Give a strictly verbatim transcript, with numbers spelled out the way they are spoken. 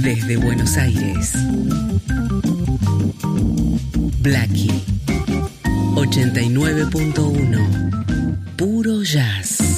Desde Buenos Aires, Blackie ochenta y nueve punto uno, puro jazz.